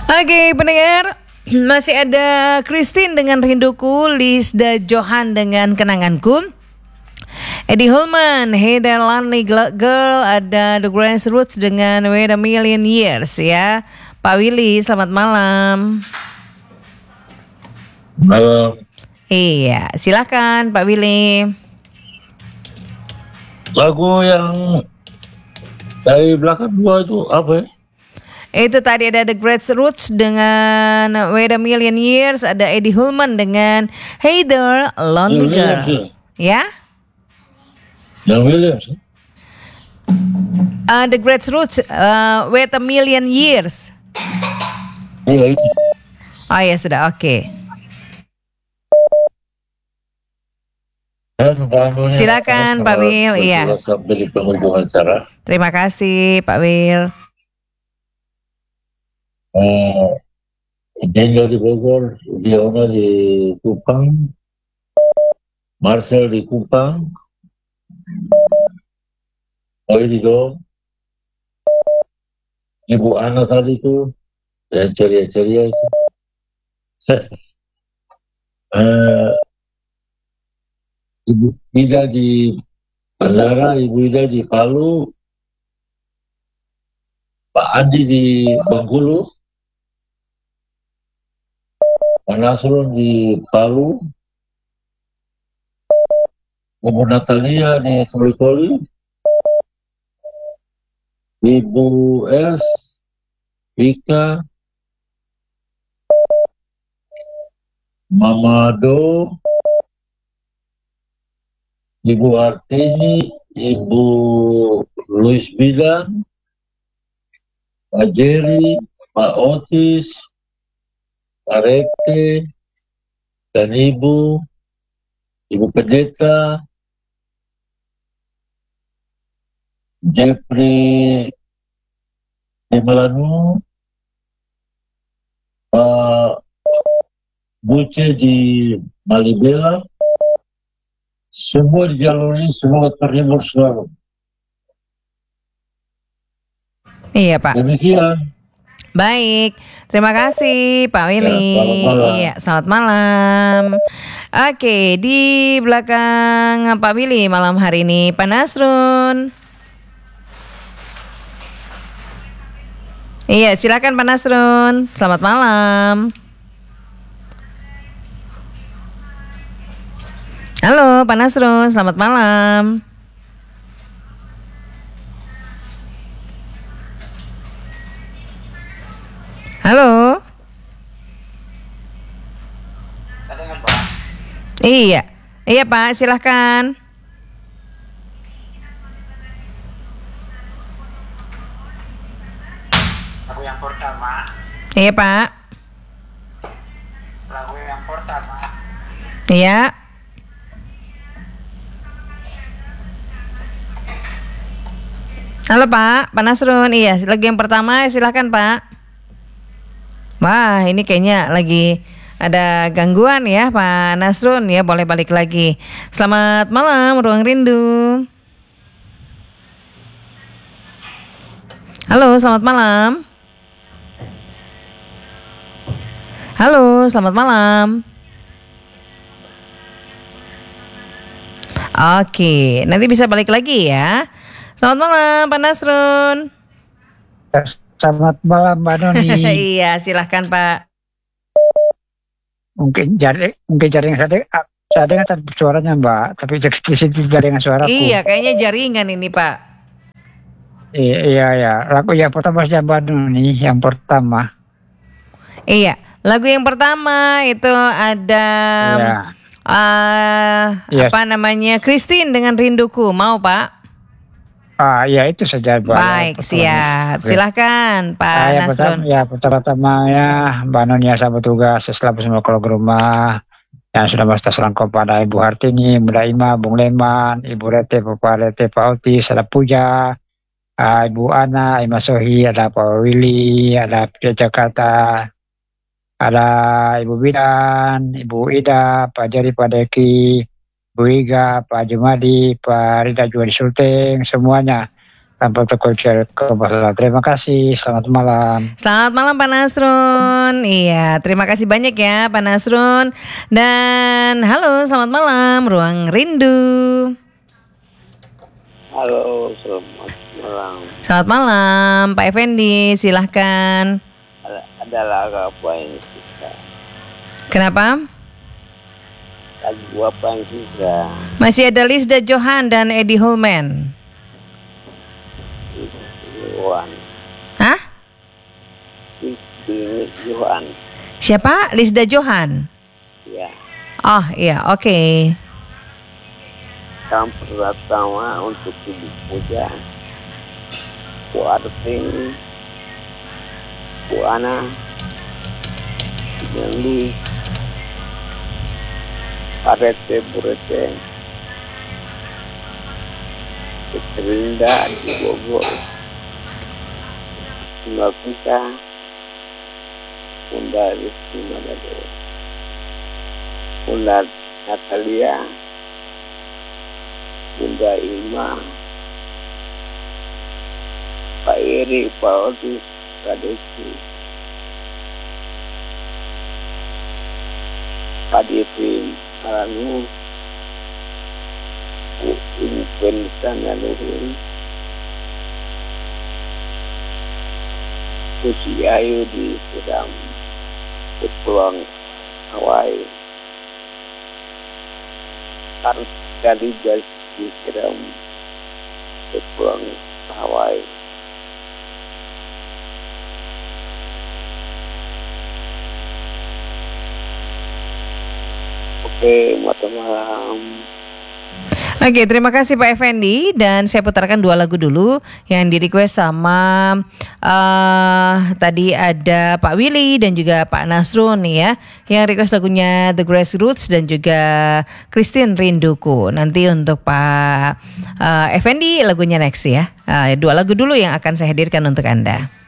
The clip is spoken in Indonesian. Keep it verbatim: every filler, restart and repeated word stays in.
Oke, pendengar, masih ada Christine dengan Rinduku, Lisda Johan dengan Kenanganku, Eddie Hulman, Hey There Lonely Girl, ada The Grassroots dengan Wait a Million Years ya. Pak Willy, selamat malam. Malam. Iya, silakan Pak Willy. Lagu yang dari belakang dua itu apa ya? Itu tadi ada The Grassroots dengan Wait a Million Years, ada Eddie Hulman dengan Hey There Lonely Girl. Ya? Yang Williams. Uh, The Grassroots, uh, Wait a Million Years. Iya itu. Oh ya sudah, oke. Okay. Silakan Pak Wil, iya. Sampai di penghujung acara. Terima kasih Pak Wil. Uh, Jenga di Bogor, Diona di Kupang, Marcel di Kupang, oh ini dong, Ibu Ana tadi itu, yang ceria-ceria itu. uh, Ibu Ida di Bandara, Ibu Ida di Palu, Pak Andi di Bengkulu, Pak Nasrun di Palu, Ibu Natalia di Koli-Koli, Ibu S, Vika, Mama Do, Ibu Artini, Ibu Luis Bidan, Pak Jerry, Pak Otis, Pak Rekte, dan Ibu, Ibu Pendeta, Jeffrey di Melanu, Pak Buce di Malibela, semua di jalur ini, semua terhibur selalu. Iya Pak. Demikian. Baik, terima kasih Pak Willy. Ya, selamat malam. Iya, selamat malam. Oke, di belakang Pak Willy malam hari ini Pak Nasrun. Iya, silakan Pak Nasrun. Selamat malam. Halo Pak Nasrun, selamat malam. Halo. Iya, iya Pak, silahkan. Lagu yang pertama. Iya Pak. Lagu yang pertama. Iya. Halo Pak, Pak Nasrun. Iya, lagu yang pertama silahkan Pak. Wah, ini kayaknya lagi ada gangguan ya Pak Nasrun ya, boleh balik lagi. Selamat malam Ruang Rindu. Halo, selamat malam. Halo, selamat malam. Oke, nanti bisa balik lagi ya. Selamat malam Pak Nasrun. Selamat malam Mbak Noni. Iya, silahkan Pak. Mungkin jaring, mungkin jaringan saya, saya dengar suaranya Mbak, tapi di situ jaringan suaraku. Iya, kayaknya jaringan ini Pak. Iya, iya, iya. Lagu yang pertama saja Mbak Noni, yang pertama. Iya, lagu yang pertama itu ada Iya. uh, Iya. apa namanya, Christine dengan Rinduku. Mau Pak? Ah, ya itu saja Mbak. Baik, siap. Silahkan Pak Ah, ya, Nasrun. pertama, ya pertama ya Mbak Noni ya sahabat tugas selalu semua kalau ke rumah yang sudah mas selangkau pada Ibu Hartini, Bunda Ima, Bung Leman, Ibu Rete, Bapak Rete, Pak Otis, ada Puja, uh, Ibu Ana, Ima Sohi, ada Pak Willy, ada Pia Jakarta, ada Ibu Bidan, Ibu Ida, Pak Jari, Pak Deki, Bu Iga, Pak Jumadi, Pak Rida juga di Sulteng, semuanya. dan protokol kesehatan. Terima kasih, selamat malam. Selamat malam Pak Nasrun. Iya, terima kasih banyak ya Pak Nasrun. Dan halo, selamat malam Ruang Rindu. Halo, selamat malam. Selamat malam Pak Effendi, silahkan. Ada, ada lagu apa yang suka? Kenapa? Lagu apa yang suka? Masih ada Lisda Johan dan Eddie Holman. Johan. Hah? Ini Johan. Siapa? Lisda Johan. Ya. Oh iya, oke. Okay. Yang pertama untuk ibu puja, Bu Artin, Bu Ana, dan Louis, Arete, Burete, Petrinda di Bogor, Mbak Pika, Bunda Rizky Madado, Bunda Natalia, Bunda Ima, Pak Eri, Pak Otis, Kak Desi, Pak Dipin, Aranu, Ibu Pendisan dan Nurul, Puji Ayu di Sedang, Kepulauan Hawaii, harus kali jas di Sedang, Kepulauan Hawaii. Oke, selamat malam. Oke, terima kasih Pak Effendi. Dan saya putarkan dua lagu dulu yang di request sama uh, tadi ada Pak Willy dan juga Pak Nasrun nih ya, yang request lagunya The Grassroots dan juga Christine Rinduku. Nanti untuk Pak uh, Effendi lagunya next ya. Uh, dua lagu dulu yang akan saya hadirkan untuk Anda.